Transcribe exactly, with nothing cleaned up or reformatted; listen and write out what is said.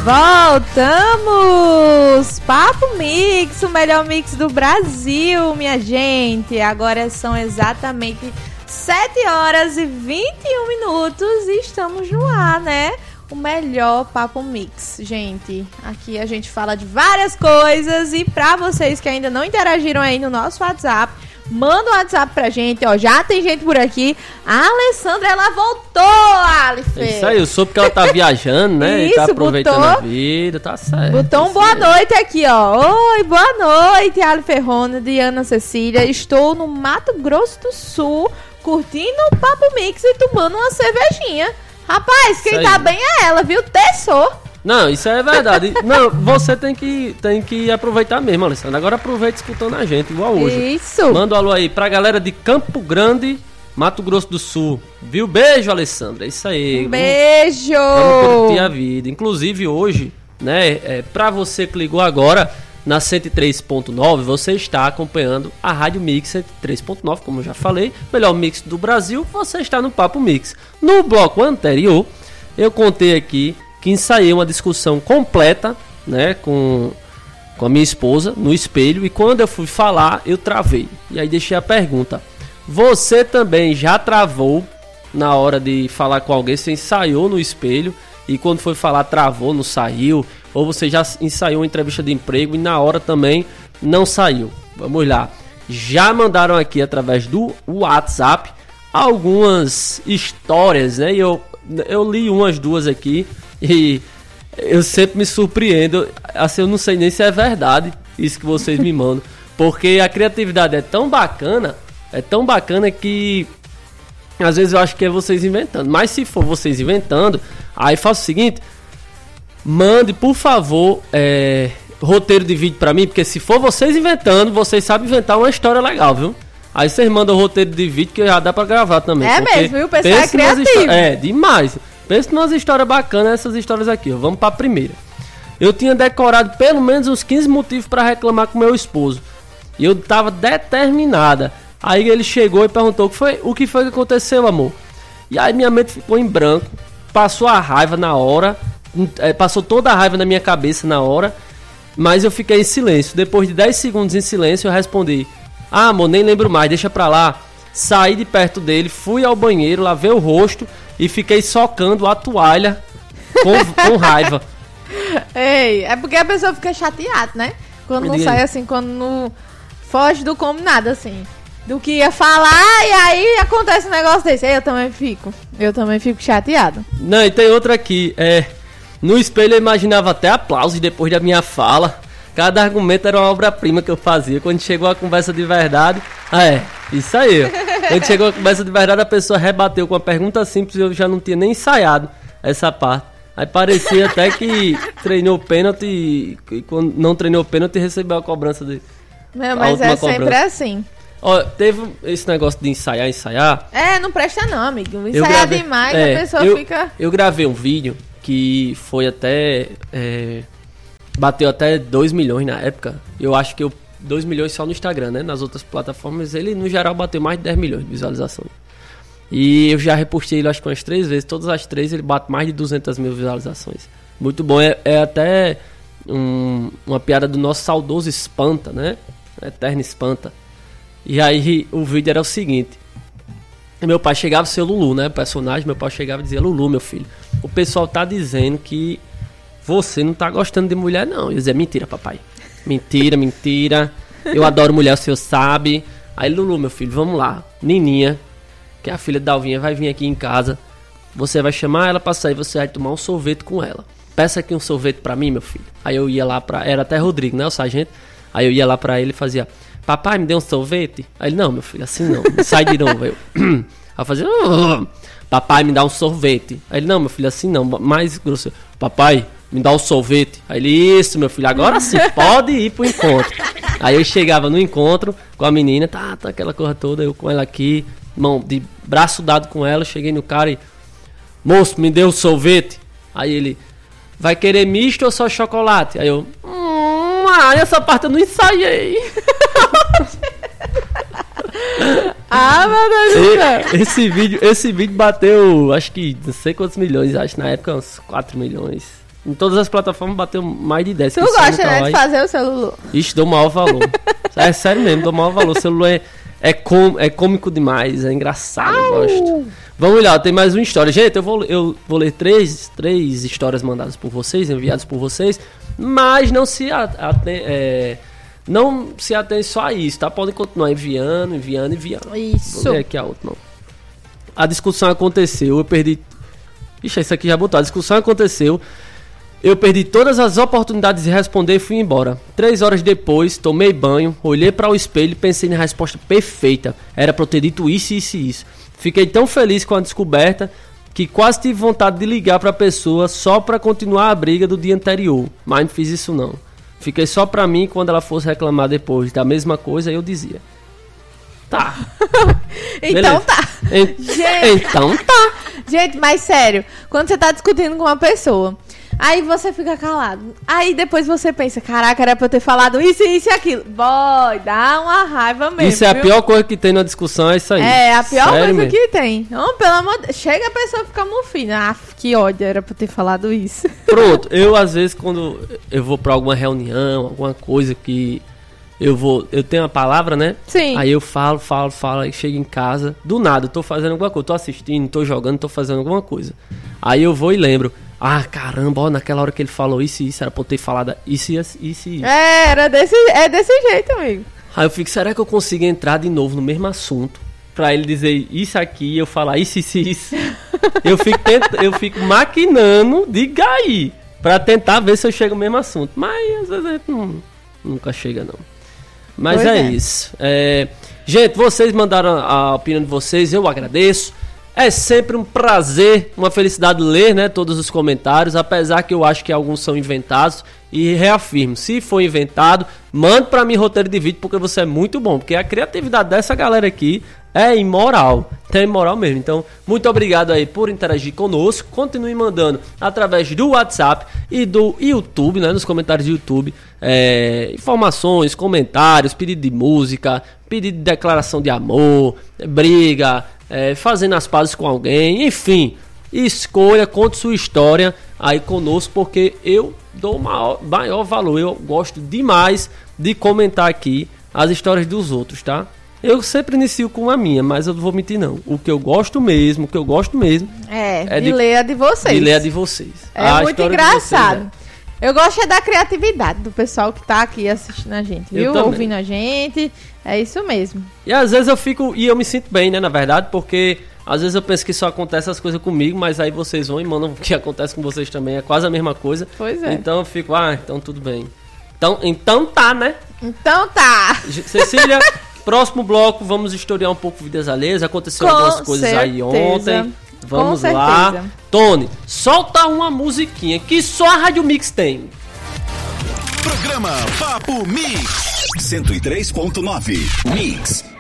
Voltamos! Papo Mix, o melhor mix do Brasil, minha gente. Agora são exatamente sete horas e vinte e um minutos e estamos no ar, né? O melhor Papo Mix, gente. Aqui a gente fala de várias coisas e pra vocês que ainda não interagiram aí no nosso WhatsApp, manda um WhatsApp pra gente, ó. Já tem gente por aqui. A Alessandra, ela voltou, Alice. Isso aí, eu soube que ela tá viajando, né? Isso, e tá aproveitando botou, a vida, tá certo. Botou um boa aí. noite aqui, ó. Oi, boa noite, Ali Ferrona, Diana Cecília. Estou no Mato Grosso do Sul, curtindo o Papo Mix e tomando uma cervejinha. Rapaz, quem tá bem é ela, viu? Terçou. Não, isso é verdade. Não, você tem que, tem que aproveitar mesmo, Alessandra. Agora aproveita escutando a gente, igual hoje. Isso. Manda um alô aí pra galera de Campo Grande, Mato Grosso do Sul. Viu? Beijo, Alessandra. É isso aí. Um beijo. Vamos curtir a vida. Inclusive hoje, né, é, pra você que ligou agora na cento e três ponto nove, você está acompanhando a Rádio Mix cento e três ponto nove, como eu já falei, melhor mix do Brasil. Você está no Papo Mix. No bloco anterior, eu contei aqui que ensaiei uma discussão completa, né, com, com a minha esposa no espelho, e quando eu fui falar, eu travei. E aí deixei a pergunta: você também já travou na hora de falar com alguém? Você ensaiou no espelho e quando foi falar travou, não saiu? Ou você já ensaiou uma entrevista de emprego e na hora também não saiu? Vamos lá. Já mandaram aqui através do WhatsApp algumas histórias, né? E eu, eu li umas duas aqui e eu sempre me surpreendo. Assim, eu não sei nem se é verdade isso que vocês me mandam, porque a criatividade é tão bacana, é tão bacana que às vezes eu acho que é vocês inventando. Mas se for vocês inventando, aí faça o seguinte: mande, por favor, é, roteiro de vídeo pra mim, porque se for vocês inventando, vocês sabem inventar uma história legal, viu? Aí vocês mandam o roteiro de vídeo que já dá pra gravar também. É mesmo, viu? O pessoal é criativo. Histó- é, demais. Pensa em umas histórias bacanas, essas histórias aqui, ó. Vamos pra primeira. Eu tinha decorado pelo menos uns quinze motivos pra reclamar com meu esposo. E eu tava determinada. Aí ele chegou e perguntou: o que foi, o que foi que aconteceu, amor? E aí minha mente ficou em branco. Passou a raiva na hora. É, passou toda a raiva na minha cabeça na hora. Mas eu fiquei em silêncio. Depois de dez segundos em silêncio, eu respondi: ah, amor, nem lembro mais, deixa pra lá. Saí de perto dele, fui ao banheiro, lavei o rosto e fiquei socando a toalha com, com raiva. Ei, é porque a pessoa fica chateada, né? Quando não sai assim, quando não foge do combinado, assim. Do que ia falar, e aí acontece um negócio desse. Aí eu também fico. Eu também fico chateado. Não, e tem outra aqui. É, no espelho eu imaginava até aplausos depois da minha fala. Cada argumento era uma obra-prima que eu fazia. Quando chegou a conversa de verdade... Ah, é, isso aí, ó. Quando chegou a conversa de verdade, a pessoa rebateu com uma pergunta simples e eu já não tinha nem ensaiado essa parte. Aí parecia até que treinou pênalti e, e quando não treinou pênalti recebeu a cobrança de... Meu, mas é sempre cobrança. assim. Ó, teve esse negócio de ensaiar, ensaiar... É, não presta não, amigo. Ensaiar gravei, demais, é, a pessoa eu, fica... Eu gravei um vídeo que foi até... É, bateu até dois milhões na época. Eu acho que eu... dois milhões só no Instagram, né? Nas outras plataformas, ele no geral bateu mais de dez milhões de visualizações. E eu já repostei ele acho que umas três vezes. Todas as três ele bate mais de duzentas mil visualizações. Muito bom. É, é até um, uma piada do nosso saudoso Espanta, né? Eterno Espanta. E aí o vídeo era o seguinte: meu pai chegava a ser Lulu, né? O personagem, meu pai chegava e dizia: Lulu, meu filho, o pessoal tá dizendo que você não tá gostando de mulher, não. Eu dizia: mentira, papai. Mentira, mentira. Eu adoro mulher, o senhor sabe. Aí, Lulu, meu filho, vamos lá. Nininha, que é a filha da Alvinha, vai vir aqui em casa. Você vai chamar ela pra sair, você vai tomar um sorvete com ela. Peça aqui um sorvete pra mim, meu filho. Aí eu ia lá pra... Era até Rodrigo, né, o sargento. Aí eu ia lá pra ele e fazia: papai, me dê um sorvete? Aí ele: não, meu filho, assim não. Sai de novo. Aí eu, aí eu fazia: papai, me dá um sorvete. Aí ele: não, meu filho, assim não. Mais grosseiro: papai, me dá um sorvete. Aí ele: isso, meu filho, agora sim, pode ir pro encontro. Aí eu chegava no encontro com a menina, tá, tá, aquela coisa toda, eu com ela aqui, mão de braço dado com ela, cheguei no cara e: moço, me deu um sorvete. Aí ele: vai querer misto ou só chocolate? Aí eu: hum, ah, essa parte eu não ensaiei. Ah, meu Deus do céu. Esse vídeo, esse vídeo bateu, acho que não sei quantos milhões, acho na época uns quatro milhões. Em todas as plataformas bateu mais de dez. Tu gosta, né, de fazer o seu Lulu? Ixi, dou maior valor. É sério mesmo, dou maior valor. O seu Lulu é, é, com, é cômico demais, é engraçado, eu gosto. Vamos lá, tem mais uma história. Gente, eu vou, eu vou ler três, três histórias mandadas por vocês, enviadas por vocês, mas não se atem, é, não se atém só a isso, tá? Podem continuar enviando, enviando, enviando. Isso. Vou ler aqui a última. A discussão aconteceu, eu perdi... Ixi, isso aqui já botou. A discussão aconteceu, eu perdi todas as oportunidades de responder e fui embora. Três horas depois, tomei banho, olhei para o espelho e pensei na resposta perfeita. Era pra eu ter dito isso, isso e isso. Fiquei tão feliz com a descoberta que quase tive vontade de ligar pra pessoa só pra continuar a briga do dia anterior. Mas não fiz isso não. Fiquei só pra mim, quando ela fosse reclamar depois da mesma coisa, eu dizia. Tá. Então tá. En- Gente. Então tá. Gente, mas sério, quando você tá discutindo com uma pessoa, aí você fica calado. Aí depois você pensa, caraca, era pra eu ter falado isso, isso e aquilo. Boy, dá uma raiva mesmo. Isso é a viu? pior coisa que tem na discussão, é isso aí. É, a pior Sério coisa mesmo. que tem. Não, pelo amor de Deus. Chega a pessoa ficar mufina. Ah, que ódio, era pra eu ter falado isso. Pronto, eu às vezes quando eu vou pra alguma reunião, alguma coisa que eu vou, eu tenho a palavra, né? Sim. Aí eu falo, falo, falo, aí chego em casa, do nada, eu tô fazendo alguma coisa, tô assistindo, tô jogando, tô fazendo alguma coisa. Aí eu vou e lembro, ah, caramba, ó, naquela hora que ele falou isso e isso, era pra eu ter falado isso e isso, isso e isso. É, era desse, é desse jeito, amigo. Aí eu fico, será que eu consigo entrar de novo no mesmo assunto? Pra ele dizer isso aqui e eu falar isso, isso e isso. eu, fico tent... eu fico maquinando de gair pra tentar ver se eu chego no mesmo assunto. Mas às vezes a gente não, nunca chega, não. Mas Pois é, é. isso. É... Gente, vocês mandaram a opinião de vocês, eu agradeço. É sempre um prazer, uma felicidade ler, né, todos os comentários, apesar que eu acho que alguns são inventados. E reafirmo, se for inventado, mande pra mim roteiro de vídeo, porque você é muito bom. Porque a criatividade dessa galera aqui é imoral, é imoral mesmo. Então, muito obrigado aí por interagir conosco. Continue mandando através do WhatsApp e do YouTube, né, nos comentários do YouTube, é, informações, comentários, pedido de música, pedido de declaração de amor, briga, é, fazendo as pazes com alguém, enfim. Escolha, conte sua história aí conosco, porque eu dou maior, maior valor. Eu gosto demais de comentar aqui as histórias dos outros, tá? Eu sempre inicio com a minha, mas eu não vou mentir não. O que eu gosto mesmo, o que eu gosto mesmo... É, É de, de- ler a de vocês. de ler a de vocês. É A muito história de engraçado. vocês, Eu gosto é da criatividade do pessoal que tá aqui assistindo a gente, Eu viu? também. Ouvindo a gente. É isso mesmo. E às vezes eu fico... E eu me sinto bem, né, na verdade, porque... Às vezes eu penso que só acontece as coisas comigo, mas aí vocês vão e mandam o que acontece com vocês também. É quase a mesma coisa. Pois é. Então eu fico, ah, então tudo bem. Então, então tá, né? Então tá. Cecília, próximo bloco, vamos historiar um pouco vidas alheias. Aconteceu Com algumas coisas aí certeza. ontem. Vamos Com lá. certeza. Tony, solta uma musiquinha que só a Rádio Mix tem. Programa Papo Mix cento e três ponto nove Mix.